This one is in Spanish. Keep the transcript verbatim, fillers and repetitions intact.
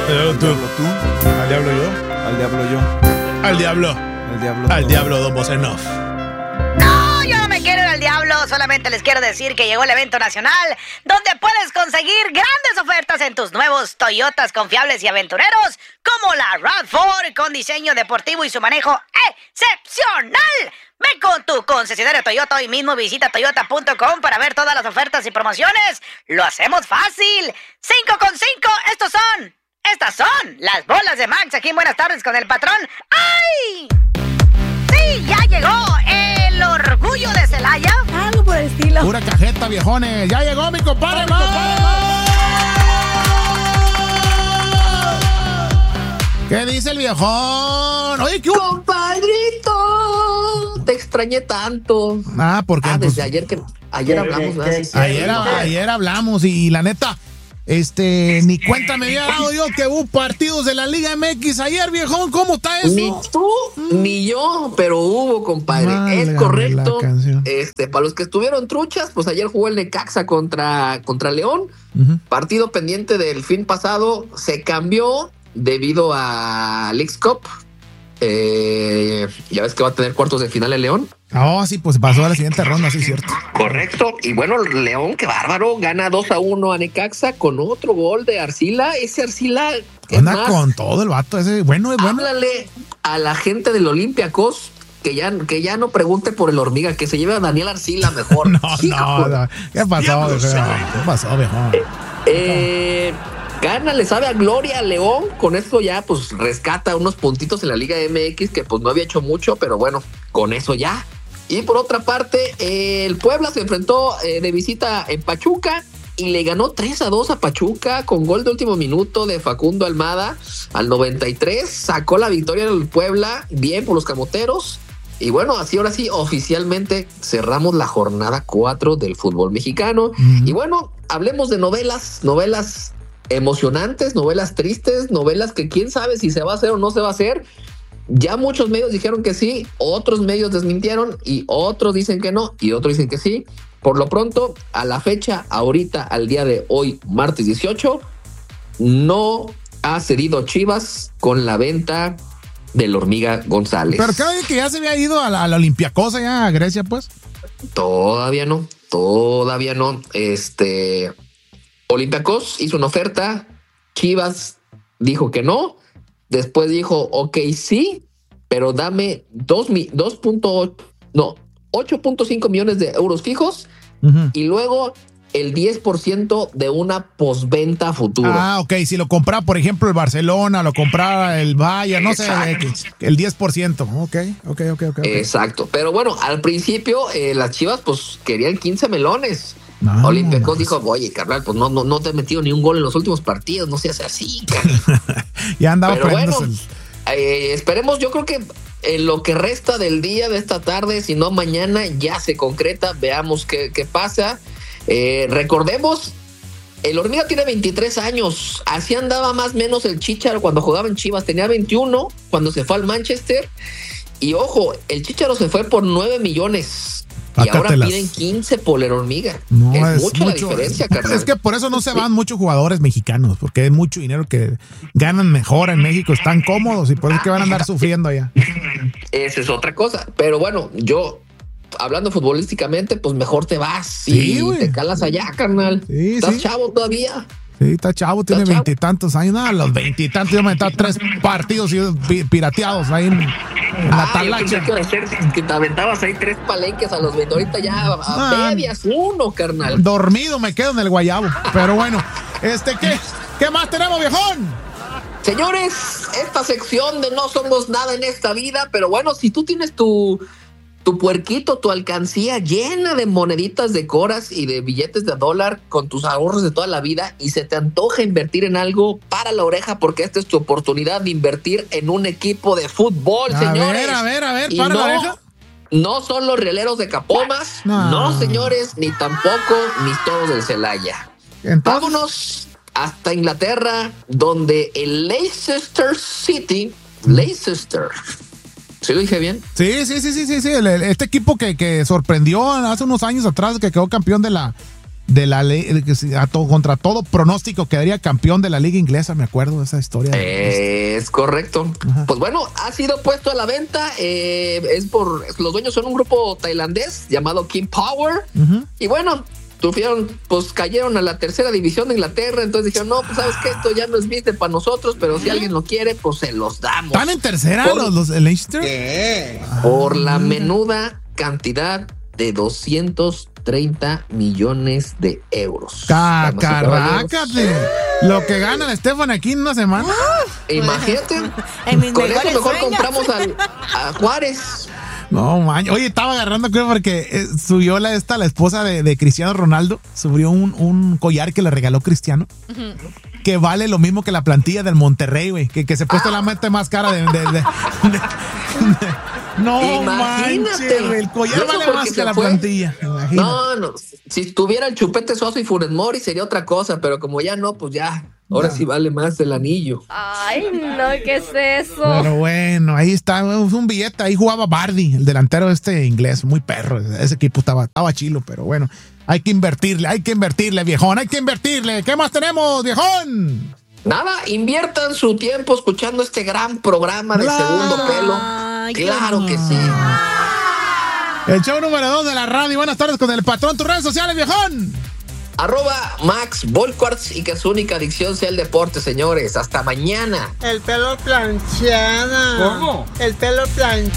Al diablo tú. Al diablo yo. Al diablo yo. Al diablo. Al diablo. Al diablo, Don Bosenov. No, yo no me quiero ir al diablo. Solamente les quiero decir que llegó el evento nacional donde puedes conseguir grandes ofertas en tus nuevos Toyotas confiables y aventureros, como la RAV cuatro con diseño deportivo y su manejo excepcional. Ve con tu concesionario Toyota hoy mismo, visita toyota punto com para ver todas las ofertas y promociones. Lo hacemos fácil. cinco con cinco, estos son, estas son las bolas de Max aquí en Buenas Tardes con el patrón. ¡Ay! Sí, ya llegó el orgullo de Celaya. Algo por el estilo. Pura cajeta, viejones. Ya llegó mi compadre, mi compadre. ¿Qué dice el viejón? Oye, ¿qué hubo? ¡Compadrito! Te extrañé tanto. Ah, porque Ah, pues, desde ayer que ayer hablamos, ¿verdad? ayer, ayer hablamos y la neta, este, ni cuenta me había dado yo que hubo partidos de la Liga M X ayer, viejón. ¿Cómo está eso? Ni tú ni yo, pero hubo, compadre. Válgame Es correcto. la canción. Este, para los que estuvieron truchas, pues ayer jugó el Necaxa contra, contra León. Uh-huh. Partido pendiente del fin pasado. Se cambió debido a Leagues Cup. Eh, ya ves que va a tener cuartos de final el León. Oh, sí, pues pasó a la siguiente ronda, sí, cierto. Correcto. Y bueno, León, qué bárbaro, gana dos a uno a Necaxa con otro gol de Arcila. Ese Arcila, es Anda más, con todo el vato ese. Bueno, es bueno. háblale a la gente del Olympiacos que ya, que ya no pregunte por el Hormiga, que se lleve a Daniel Arcila mejor. No, Hijo. no, no. ¿Qué pasó, viejón? ¿Qué pasó, viejón? Eh, gana, le sabe a gloria a León. Con esto ya pues rescata unos puntitos en la Liga M X que pues no había hecho mucho, pero bueno, con eso ya. Y por otra parte, eh, el Puebla se enfrentó eh, de visita en Pachuca y le ganó tres a dos a Pachuca con gol de último minuto de Facundo Almada al noventa y tres. Sacó la victoria del Puebla, bien por los camoteros. Y bueno, así ahora sí, oficialmente cerramos la jornada cuatro del fútbol mexicano. Uh-huh. Y bueno, hablemos de novelas, novelas emocionantes, novelas tristes, novelas que quién sabe si se va a hacer o no se va a hacer. Ya muchos medios dijeron que sí, otros medios desmintieron y otros dicen que no y otros dicen que sí. Por lo pronto, a la fecha, ahorita, al día de hoy, martes dieciocho, no ha cedido Chivas con la venta del Hormiga González. Pero cada vez que ya se había ido a la, a la Olympiacos allá a Grecia, pues. Todavía no, todavía no. Este, Olympiacos hizo una oferta, Chivas dijo que no, después dijo, ok, sí, pero dame dos, dos punto, no, ocho punto cinco millones de euros fijos uh-huh. y luego el diez por ciento de una postventa futura. Ah, ok, si lo compraba, por ejemplo, el Barcelona, lo compraba el Bayern, no Exacto. sé, el diez por ciento. Ok, ok, ok, ok. Exacto, pero bueno, al principio eh, las Chivas pues querían quince melones. No, Olympiacos no. dijo, oye, carnal, pues no, no, no te he metido ni un gol en los últimos partidos, no seas así, ya andaba pero bueno, el... eh, esperemos, yo creo que en lo que resta del día de esta tarde, si no mañana, ya se concreta, veamos qué, qué pasa. Eh, recordemos, el Hormiga tiene veintitrés años, así andaba más o menos el Chícharo cuando jugaba en Chivas, tenía veintiuno cuando se fue al Manchester, y ojo, el Chícharo se fue por nueve millones. Y ahora piden quince por el Hormiga. No, es, es mucha mucho, la diferencia, es, carnal. Es que por eso no se van muchos jugadores mexicanos, porque es mucho dinero que ganan mejor en México, están cómodos y por eso es que van a andar sufriendo allá. Esa es otra cosa. Pero bueno, yo, hablando futbolísticamente, pues mejor te vas sí, y wey. te calas allá, carnal. Sí, Estás sí. chavo todavía. Sí, está chavo, tiene veintitantos años. Nada, los veintitantos, yo me he metido tres partidos pirateados ahí en, en la ah, talacha. Que, hacer, que te aventabas ahí tres palenques a los veinte, ahorita ya a ah, medias uno, carnal. Dormido me quedo en el guayabo. Pero bueno, este, ¿qué, qué más tenemos, viejón? Señores, esta sección de no somos nada en esta vida, pero bueno, si tú tienes tu... tu puerquito, tu alcancía llena de moneditas de coras y de billetes de dólar con tus ahorros de toda la vida y se te antoja invertir en algo, para la oreja porque esta es tu oportunidad de invertir en un equipo de fútbol, a señores. A ver, a ver, a ver, y para no, la oreja. No son los rieleros de Capomas, no, no señores, ni tampoco mis toros del Celaya. Entonces, vámonos hasta Inglaterra, donde el Leicester City, Leicester... ¿Sí lo dije bien? Sí, sí, sí, sí, sí, sí. El, el, este equipo que, que sorprendió hace unos años atrás, que quedó campeón de la de la ley, contra todo pronóstico quedaría campeón de la liga inglesa, me acuerdo de esa historia. Eh, es correcto. Ajá. Pues bueno, ha sido puesto a la venta, eh, es por, los dueños son un grupo tailandés llamado King Power, uh-huh. y bueno, tuvieron, pues cayeron a la tercera división de Inglaterra, entonces dijeron, no, pues sabes que esto ya no es business para nosotros, pero si alguien lo quiere, pues se los damos. ¿Están en tercera por, los, los el Leicester? ¿Qué? Por ah, la menuda cantidad de doscientos treinta millones de euros. ¡Cacarrácate! Lo que gana Estefan aquí en una semana. Imagínate. Con eso mejor sueños. compramos al, a Juárez. No, man. Oye, estaba agarrando creo porque eh, subió la esta la esposa de, de Cristiano Ronaldo, subió un, un collar que le regaló Cristiano, uh-huh. que vale lo mismo que la plantilla del Monterrey, güey, que, que se ha puesto ah. la mente más cara de... de, de, de, de no, manches, el collar vale más que la fue. plantilla. Imagínate. No, no, si tuviera el Chupete Suazo y Funes Mori sería otra cosa, pero como ya no, pues ya... Ahora no. sí vale más el anillo. Ay, no, ¿qué es eso? Pero bueno, ahí está, un billete. Ahí jugaba Bardi, el delantero este inglés, muy perro. Ese equipo estaba, estaba chilo, pero bueno, hay que invertirle, hay que invertirle, viejón, hay que invertirle. ¿Qué más tenemos, viejón? Nada, inviertan su tiempo escuchando este gran programa de claro. Segundo Pelo. Ay, claro que sí. El show número dos de la radio. Buenas tardes con el patrón. Tus redes sociales, viejón. Arroba Max Volquarts y que su única adicción sea el deporte, señores. Hasta mañana. El pelo planchado. ¿Cómo? El pelo planchado.